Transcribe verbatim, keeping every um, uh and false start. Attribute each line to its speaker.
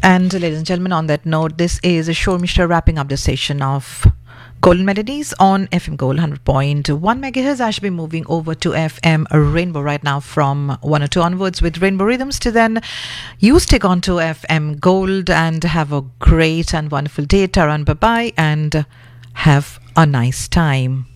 Speaker 1: And ladies and gentlemen, on that note, this is a show Mister wrapping up the session of Golden Melodies on F M Gold one hundred point one megahertz. I should be moving over to F M Rainbow right now from one oh two onwards with Rainbow Rhythms. To then you stick on to F M Gold and have a great and wonderful day. Taran, bye bye, and have a nice time.